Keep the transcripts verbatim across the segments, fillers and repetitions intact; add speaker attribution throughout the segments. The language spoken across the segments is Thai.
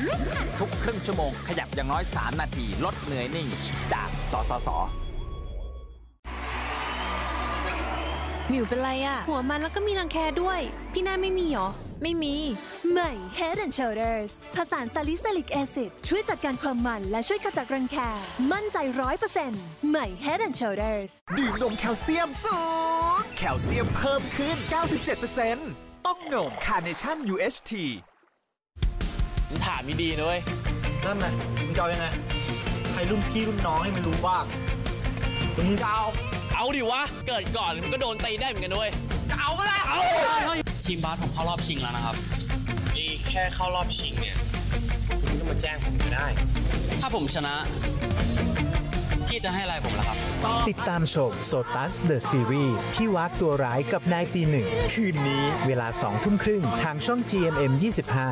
Speaker 1: ทุกครึ่งชั่วโมงขยับอย่างน้อยสามนาทีลดเหนื่อยนิ่งจากสสส.
Speaker 2: หมิวเป็นไรอะ
Speaker 3: หัวมันแล้วก็มีรังแคด้วยพี่น่าไม่มีหรอ
Speaker 2: ไม่มี
Speaker 4: ใหม่ Head and Shoulders ผสานซาลิซิลิกแอซิดช่วยจัดการความมันและช่วยขจัดรังแคมั่นใจ ร้อยเปอร์เซ็นต์ ใหม่ Head and Shoulders
Speaker 5: ดื่มนมแคลเซียมสูงแคลเซียมเพิ่มขึ้น เก้าสิบเจ็ดเปอร์เซ็นต์ ต้องนม Carnation ยู เอช ที
Speaker 6: มึงถามมีดีนะเว้ย
Speaker 7: นั่นไงมึงจะเอายังไงใครรุ่นพี่รุ่นน้องให้มันรู้บ้างหรือมึงจะเอา
Speaker 6: เอาดิวะเกิดก่อนมันก็โดนตีได้เหมือนกันด้วยจะเอาก็ได้เอา
Speaker 8: ทีมบาสผมเข้ารอบชิงแล้วนะครับ
Speaker 6: นี่แค่เข้ารอบชิงเนี่ยคุณก็มาแจ้งผมก็ได้
Speaker 8: ถ้าผมชนะพี่จะให้อะไรผมล่ะครับ
Speaker 9: ติดตามชมโซตัส The Series ที่วากตัวร้ายกับนายปีหนึ่งคืนนี้เวลาสองทุ่มครึ่งทางช่อง จี เอ็ม เอ็ม ยี่สิบห้า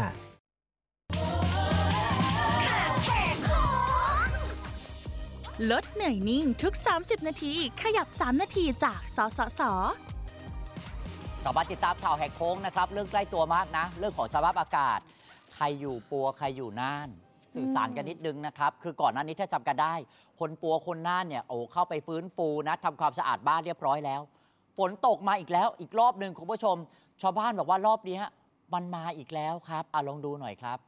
Speaker 10: ลดเหนื่อยนิ่งทุกสามสิบนาทีขยับสามนาทีจากสสส.
Speaker 11: ต่อมาติดตามข่าวแหกโค้งนะครับเรื่องใกล้ตัวมากนะเรื่องของสภาพอากาศใครอยู่ปัวใครอยู่น่านสื่อสารกันนิดนึงนะครับคือก่อนหน้านี้ถ้าจำกันได้คนปัวคนน่านเนี่ยโอ้เข้าไปฟื้นฟูนะทำความสะอาดบ้านเรียบร้อยแล้วฝนตกมาอีกแล้วอีกรอบหนึ่งคุณผู้ชมชาวบ้านบอกว่ารอบนี้มันมาอีกแล้วครับอ่ะลองดูหน่อยครับ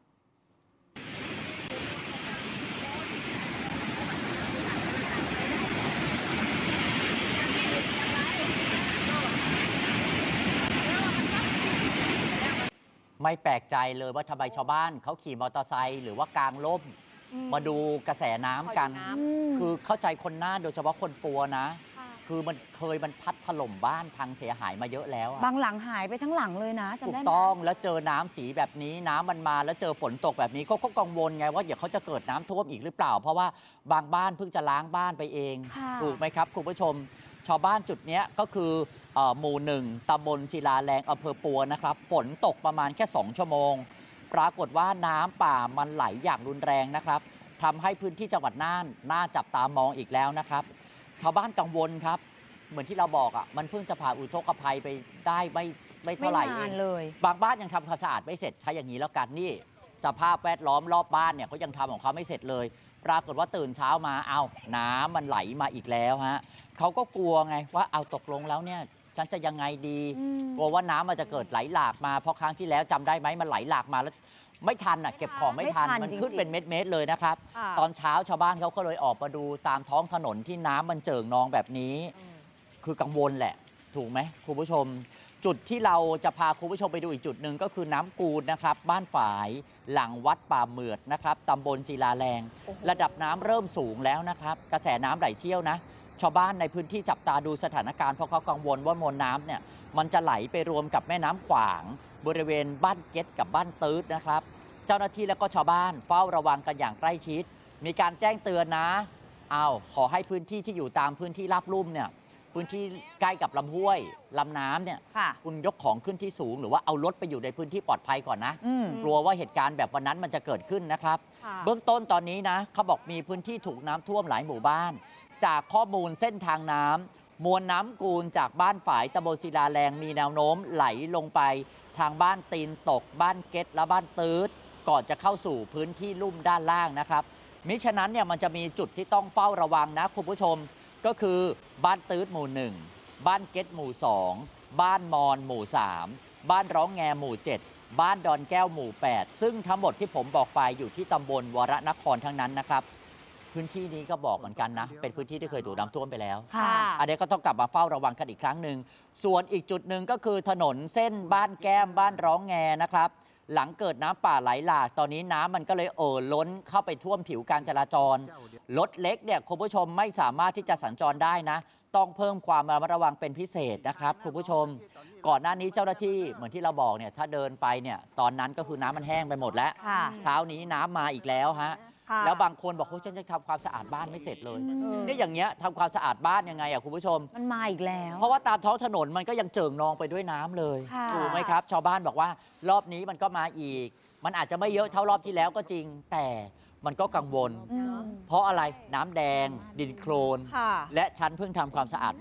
Speaker 11: ไม่แปลกใจเลยว่าทำไมชาวบ้านเขาขี่มอเตอร์ไซค์หรือว่ากางร่มมาดูกระแสน้ำกันคือเข้าใจคนน่านโดยเฉพาะคนปัวนะคือมันเคยมันพัดถล่มบ้านพังเสียหายมาเยอะแล้ว
Speaker 3: บางหลังหายไปทั้งหลังเลยนะจำได้ไหม
Speaker 11: ถูกต้องแล้วเจอน้ำสีแบบนี้น้ำมันมาแล้วเจอฝนตกแบบนี้เขาก็กังวลไงว่าเดี๋ยวเขาจะเกิดน้ำท่วมอีกหรือเปล่าเพราะว่าบางบ้านเพิ่งจะล้างบ้านไปเองถูกไหมครับคุณผู้ชมชาวบ้านจุดนี้ก็คือหมู่หนึ่งตำบลศิลาแรงอำเภอปัวนะครับฝนตกประมาณแค่สองชั่วโมงปรากฏว่าน้ำป่ามันไหลอย่างรุนแรงนะครับทำให้พื้นที่จังหวัดน่านน่าจับตามองอีกแล้วนะครับชาวบ้านกังวลครับเหมือนที่เราบอกอ่ะมันเพิ่งจะผ่านอุทกภัยไปได้ไม่ไม่เท่าไหร่เองบางบ้านยังทำความสะอาดไม่เสร็จใช้อย่างนี้แล้วกันนี่สภาพแวดล้อมรอบบ้านเนี่ยเขายังทำของเขาไม่เสร็จเลยปรากฏว่าตื่นเช้ามาเอาน้ำมันไหลมาอีกแล้วฮะเขาก็กลัวไงว่าเอาตกลงแล้วเนี่ยฉันจะยังไงดีกลัวว่าน้ำมันจะเกิดไหลหลากมาเพราะครั้งที่แล้วจำได้ไหมมันไหลหลากมาแล้วไม่ทันอ่ะเก็บของไม่ทันมันขึ้นเป็นเม็ดๆเลยนะครับตอนเช้าชาวบ้านเขาก็เลยออกมาดูตามท้องถนนที่น้ำมันเจิ่งนองแบบนี้คือกังวลแหละถูกไหมคุณผู้ชมจุดที่เราจะพาคุณผู้ชมไปดูอีกจุดหนึ่งก็คือน้ำกูดนะครับบ้านฝายหลังวัดป่าเหมือดนะครับตำบลศิลาแรงระดับน้ำเริ่มสูงแล้วนะครับกระแสน้ำไหลเชี่ยวนะชาวบ้านในพื้นที่จับตาดูสถานการณ์เพราะเขากังวลว่ามวลน้ำเนี่ยมันจะไหลไปรวมกับแม่น้ำขวางบริเวณบ้านเก็ตกับบ้านตืดนะครับเจ้าหน้าที่และก็ชาวบ้านเฝ้าระวังกันอย่างใกล้ชิดมีการแจ้งเตือนนะเอาขอให้พื้นที่ที่อยู่ตามพื้นที่ราบลุ่มเนี่ยพื้นที่ใกล้กับลำห้วยลำน้ำเนี่ยคุณยกของขึ้นที่สูงหรือว่าเอารถไปอยู่ในพื้นที่ปลอดภัยก่อนนะกลัวว่าเหตุการณ์แบบวันนั้นมันจะเกิดขึ้นนะครับเบื้องต้นตอนนี้นะเขาบอกมีพื้นที่ถูกน้ำท่วมหลายหมู่บ้านจากข้อมูลเส้นทางน้ำมวลน้ำกูลจากบ้านฝายตำบลศิลาแรงมีแนวโน้มไหลลงไปทางบ้านตีนตกบ้านเก็ตและบ้านตืดก่อนจะเข้าสู่พื้นที่ลุ่มด้านล่างนะครับมิฉะนั้นเนี่ยมันจะมีจุดที่ต้องเฝ้าระวังนะคุณผู้ชมก็คือบ้านตืดหมู่หนึ่งบ้านเก็ตหมู่สองบ้านมอนหมู่สามบ้านร้องแงหมู่เจ็ดบ้านดอนแก้วหมู่แปดซึ่งทั้งหมดที่ผมบอกไปอยู่ที่ตำบลวรนครทั้งนั้นนะครับพื้นที่นี้ก็บอกเหมือนกันนะเป็นพื้นที่ที่เคยถูกน้ำท่วมไปแล้วอันนี้ก็ต้องกลับมาเฝ้าระวังกันอีกครั้งหนึ่งส่วนอีกจุดหนึ่งก็คือถนนเส้นบ้านแก้มบ้านร้องแงนะครับหลังเกิดน้ำป่าไหลหลากตอนนี้น้ำมันก็เลยเอ่อล้นเข้าไปท่วมผิวการจราจรรถเล็กเนี่ยคุณผู้ชมไม่สามารถที่จะสัญจรได้นะต้องเพิ่มความระมัดระวังเป็นพิเศษนะครับคุณผู้ชมก่อนหน้านี้เจ้าหน้าที่เหมือนที่เราบอกเนี่ยถ้าเดินไปเนี่ยตอนนั้นก็คือน้ำมันแห้งไปหมดแล้วเช้านี้น้ำมาอีกแล้วฮะแล้วบางคนบอกว่าฉันจะทำความสะอาดบ้านไม่เสร็จเลยนี่อย่างเงี้ยทำความสะอาดบ้านยังไงอ่ะคุณผู้ชม
Speaker 3: มันมาอีกแล้ว
Speaker 11: เพราะว่าตามท้องถนนมันก็ยังเจิ่งนองไปด้วยน้ำเลยถูกไหมครับชาวบ้านบอกว่ารอบนี้มันก็มาอีกมันอาจจะไม่เยอะเท่ารอบที่แล้วก็จริงแต่มันก็กังวลเพราะอะไรน้ำแดงดินโคลนและชั้นเพิ่งทำความสะอาด